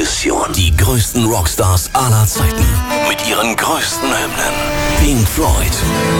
Mission. Die größten Rockstars aller Zeiten mit ihren größten Hymnen. Pink Floyd.